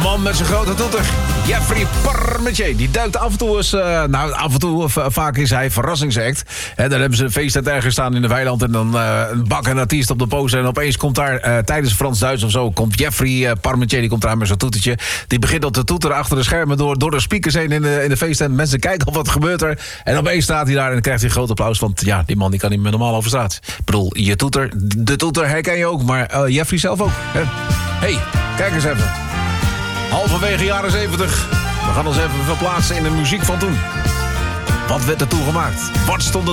man met zijn grote toeter. Jeffrey Parmentier. Die duikt af en toe eens... vaak is hij verrassingsact. Dan hebben ze een feesttent ergens staan in de weiland... en dan een bak een artiest op de poster... en opeens komt daar tijdens Frans-Duits of zo... komt Jeffrey Parmentier, die komt daar met zijn toetertje. Die begint op de toeter achter de schermen... door de speakers heen in de feesttent. Mensen kijken op wat gebeurt er. En opeens staat hij daar en dan krijgt hij een groot applaus... want ja, die man die kan niet meer normaal over straat. Ik bedoel, je toeter, de toeter herken je ook... maar Jeffrey zelf ook. Hey, kijk eens even. Halverwege jaren 70. We gaan ons even verplaatsen in de muziek van toen. Wat werd er toen gemaakt? Wat stond er